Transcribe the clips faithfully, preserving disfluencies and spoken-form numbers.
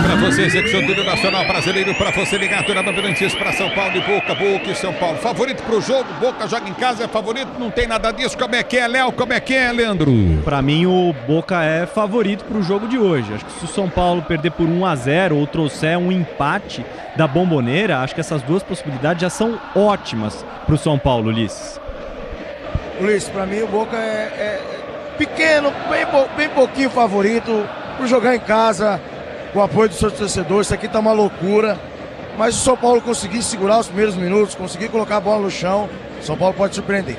pra você, execução do Nacional Brasileiro, pra você ligado na Bandeirantes, pra São Paulo e Boca, Boca e São Paulo. Favorito pro jogo, Boca joga em casa, é favorito, não tem nada disso. Como é que é, Léo? Como é que é, Leandro? Pra mim, o Boca é favorito pro jogo de hoje. Acho que se o São Paulo perder por um a zero ou trouxer um empate da Bombonera, acho que essas duas possibilidades já são ótimas pro São Paulo, Ulisses. Ulisses, pra mim o Boca é, é pequeno, bem, bem pouquinho favorito por jogar em casa, com o apoio dos seus torcedores. Isso aqui tá uma loucura, mas se o São Paulo conseguir segurar os primeiros minutos, conseguir colocar a bola no chão, o São Paulo pode surpreender.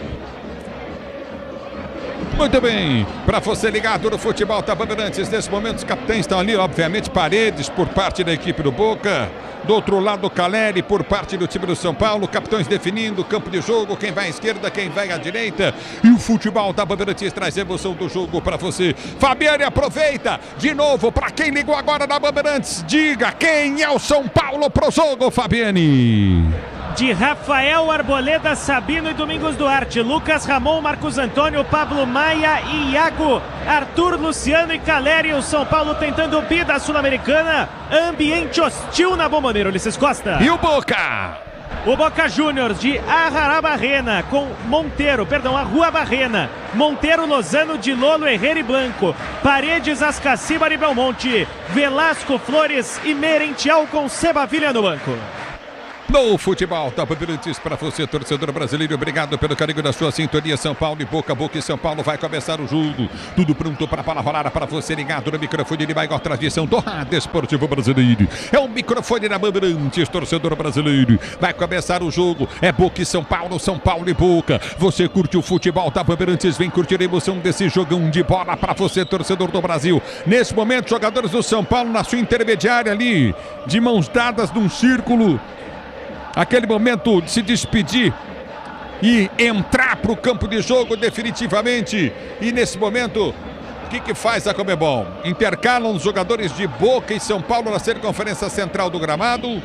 Muito bem, para você ligado no futebol da Bandeirantes, nesse momento os capitães estão ali, obviamente, Paredes por parte da equipe do Boca, do outro lado Caleri por parte do time do São Paulo, capitães definindo o campo de jogo, quem vai à esquerda, quem vai à direita, e o futebol da Bandeirantes traz a emoção do jogo para você. Fabiane, aproveita de novo, para quem ligou agora na Bandeirantes, diga quem é o São Paulo pro jogo, Fabiane. De Rafael Arboleda, Sabino e Domingos Duarte, Lucas Ramon, Marcos Antônio, Pablo Maia e Iago, Arthur, Luciano e Caleri. O São Paulo tentando bida sul-americana, ambiente hostil na Bombonera. Ulisses Costa. E o Boca? O Boca Juniors de Ararabarrena com Monteiro, perdão, a Rua Barrena, Monteiro, Lozano, de Lolo, Herrera e Blanco, Paredes, Ascacibar e Belmonte, Velasco, Flores e Merentiel com Sebavilha no banco. No futebol, tá Bandeirantes para você, torcedor brasileiro. Obrigado pelo carinho da sua sintonia. São Paulo e Boca, Boca e São Paulo. Vai começar o jogo. Tudo pronto para a bola rolar para você ligado no microfone de maior tradição do rádio esportivo brasileiro. É o microfone da Bandeirantes, torcedor brasileiro. Vai começar o jogo. É Boca e São Paulo, São Paulo e Boca. Você curte o futebol da Bandeirantes? Vem curtir a emoção desse jogão de bola para você, torcedor do Brasil. Nesse momento, jogadores do São Paulo na sua intermediária ali, de mãos dadas num círculo. Aquele momento de se despedir e entrar para o campo de jogo definitivamente. E nesse momento, o que, que faz a Conmebol? Intercalam os jogadores de Boca e São Paulo na circunferência central do gramado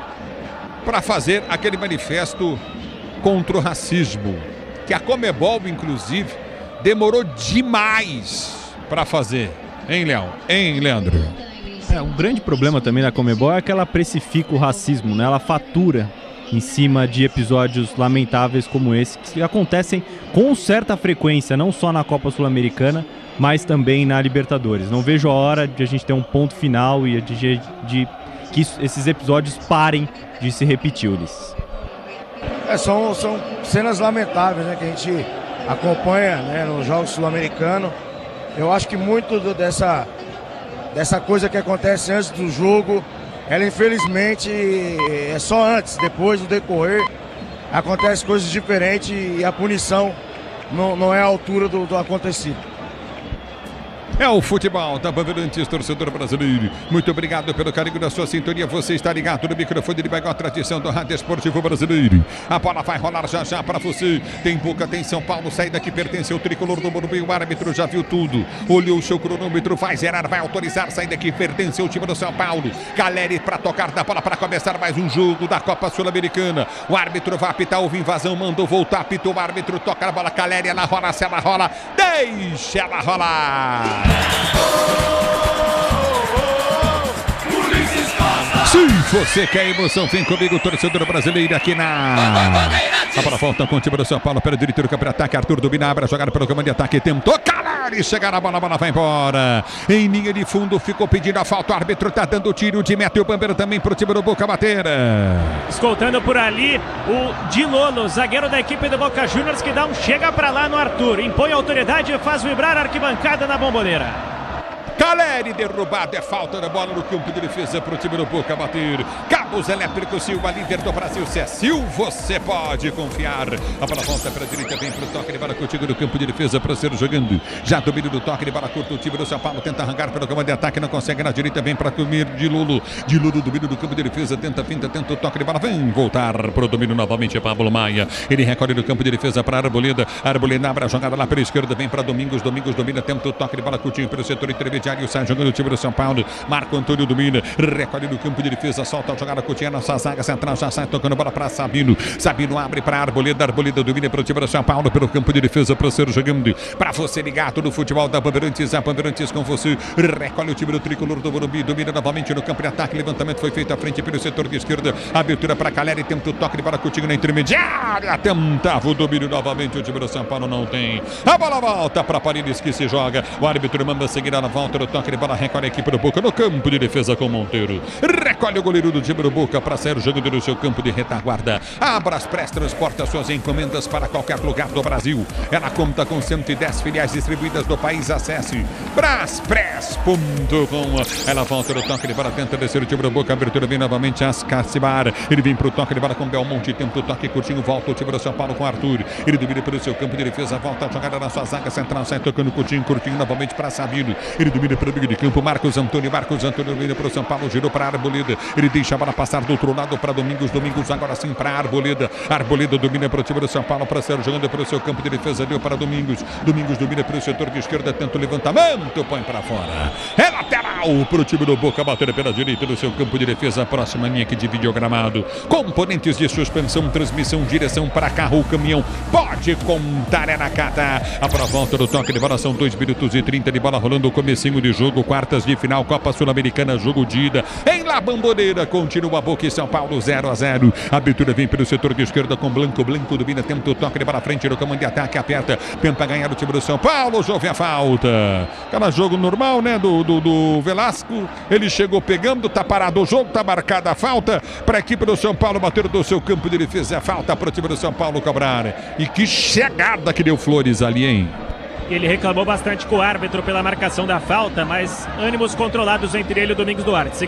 para fazer aquele manifesto contra o racismo, que a Conmebol, inclusive, demorou demais para fazer. Hein, Léo? Hein, Leandro? É, o grande problema também da Conmebol é que ela precifica o racismo, né? Ela fatura em cima de episódios lamentáveis como esse, que acontecem com certa frequência, não só na Copa Sul-Americana, mas também na Libertadores. Não vejo a hora de a gente ter um ponto final e de, de, de que isso, esses episódios parem de se repetir, Ulisses. É, são, são cenas lamentáveis, né, que a gente acompanha, né, nos Jogos Sul-Americanos. Eu acho que muito do, dessa, dessa coisa que acontece antes do jogo, ela infelizmente é só antes, depois do decorrer acontece coisas diferentes e a punição não, não é a altura do, do acontecido. É o futebol da Bandeirantes, torcedor brasileiro. Muito obrigado pelo carinho da sua sintonia. Você está ligado no microfone de maior tradição do rádio esportivo brasileiro. A bola vai rolar já já para você. Tem Boca, tem São Paulo. Saída que pertence ao tricolor do Morumbi. O árbitro já viu tudo. Olhou o seu cronômetro, vai zerar, vai autorizar. Saída que pertence ao time do São Paulo. Caleri para tocar da bola para começar mais um jogo da Copa Sul-Americana. O árbitro vai apitar, houve invasão, mandou voltar, apitou o árbitro, toca a bola. Caleri, ela rola, se ela rola, deixa ela rolar. Se você quer emoção, vem comigo, torcedor brasileiro, aqui na... A bola volta com o time do São Paulo, pelo direito do campo de ataque, Arthur domina, abre a jogada pelo comando de ataque, tentou Caleri, chegar na bola, a bola vai embora. Em linha de fundo, ficou pedindo a falta, o árbitro tá dando tiro de meta e o Bambeiro também pro time do Boca bater. Escoltando por ali o Di Lolo, zagueiro da equipe do Boca Juniors, que dá um chega pra lá no Arthur, impõe a autoridade e faz vibrar a arquibancada na Bombonera. Caleri derrubado, é falta da bola no campo de defesa para o time do Boca bater. Cabos elétricos Silva, líder do Brasil. Se é Sil, você pode confiar. A bola volta para a direita, vem para o toque de bola contigo no campo de defesa para ser jogando. Já domínio do toque de bola curto, o time do São Paulo tenta arrancar pelo comando de ataque, não consegue na direita, vem para comer de Lulu. De Lulu, domínio do campo de defesa, tenta, finta, tenta o toque de bola, vem voltar para o domínio novamente, é Pablo Maia. Ele recolhe do campo de defesa para a Arboleda. Arboleda abre a jogada lá pela esquerda, vem para Domingos. Domingos domina, tenta o toque de bola curtinho pelo setor intermediário, sai jogando o time do São Paulo. Marco Antônio domina, recolhe no campo de defesa, solta a jogada jogada, Coutinho na sua zaga central, já sai tocando bola para Sabino. Sabino abre para Arboleda, Arboleda domina para o time do São Paulo, pelo campo de defesa para ser jogando. Para você ligado no futebol da Bandeirantes, a Bandeirantes com você. Recolhe o time do tricolor do Morumbi, domina novamente no campo de ataque. Levantamento foi feito à frente pelo setor de esquerda. Abertura para Caleri, tenta o toque de bola, Coutinho na intermediária. Tentava o domínio novamente, o time do São Paulo não tem. A bola volta para Paredes que se joga. O árbitro manda seguir na volta do toque de bola. Recolhe a equipe do Boca no campo de defesa com Monteiro. Recolhe o goleiro do time do Boca para sair jogando no seu campo de retaguarda. A Braspress transporta suas encomendas para qualquer lugar do Brasil. Ela conta com cento e dez filiais distribuídas do país. Acesse braspress ponto com. Ela volta no toque de bola, tenta descer o time do Boca. A abertura vem novamente a Ascacibar. Ele vem para o toque de bola com Belmonte. Tenta o toque curtinho, volta o time do São Paulo com Arthur. Ele domina pelo seu campo de defesa, volta a jogada na sua zaga central, sai tocando curtinho, curtinho novamente para Sabino. Ele domina pelo meio de campo, Marcos Antônio. Marcos Antônio domina para o São Paulo, girou para Arboleda. Ele deixa a bola passar do outro lado para Domingos. Domingos agora sim para Arboleda. Arboleda domina para o time do São Paulo para ser jogando pelo seu campo de defesa, deu para Domingos. Domingos domina pelo setor de esquerda, tenta o levantamento, põe para fora. É lateral para o time do Boca, bater pela direita do seu campo de defesa, próxima linha que divide o gramado. Componentes de suspensão, transmissão, direção para carro ou caminhão, pode contar, é na Cata. A para volta do toque de bola são dois minutos e trinta de bola rolando, o comecinho de jogo, quartas de final, Copa Sul-Americana, jogo de ida em La Bombonera. Continua Boca e São Paulo zero a zero. A abertura vem pelo setor de esquerda com Blanco. Blanco domina, tenta o toque de bola à frente no comando de ataque, aperta, tenta ganhar o time do São Paulo. Jovem a falta. Aquela jogo normal, né? Do, do, do Velasco. Ele chegou pegando, tá parado o jogo, tá marcada a falta para a equipe do São Paulo bater do seu campo de defesa. Falta para o time do São Paulo cobrar. E que chegada que deu Flores ali, hein? Ele reclamou bastante com o árbitro pela marcação da falta, mas ânimos controlados entre ele e o Domingos Duarte.